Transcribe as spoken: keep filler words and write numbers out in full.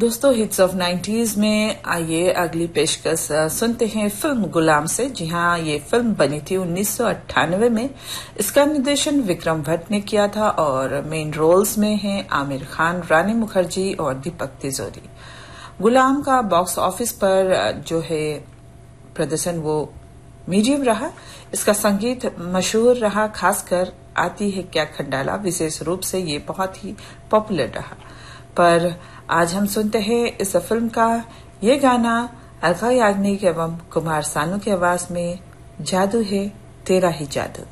दोस्तों, hits of nineties में आइए अगली पेशकश सुनते हैं फिल्म गुलाम से। जी हाँ, ये फिल्म बनी थी उन्नीस सौ अट्ठानवे में। इसका निर्देशन विक्रम भट्ट ने किया था और मेन रोल्स में हैं आमिर खान, रानी मुखर्जी और दीपक तिजोरी। गुलाम का बॉक्स ऑफिस पर जो है प्रदर्शन वो मीडियम रहा। इसका संगीत मशहूर रहा, खासकर आती है क्या खंडाला, विशेष रूप से ये बहुत ही पॉपुलर रहा। पर आज हम सुनते हैं इस फिल्म का ये गाना अलका याग्निक एवं कुमार सानू की आवाज में, जादू है तेरा ही जादू।